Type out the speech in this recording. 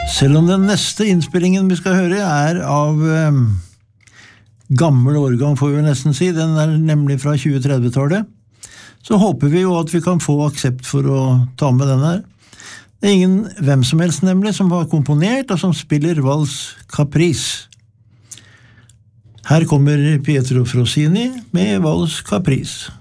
Selv om den neste innspillingen vi skal høre av gammel årgang, får vi nesten si, den nemlig fra 2030-tallet, så håper vi jo at vi kan få aksept for å ta med den her. Det ingen hvem som helst nemlig som har komponert og som spiller Vals Caprice. Her kommer Pietro Frosini med Vals Caprice.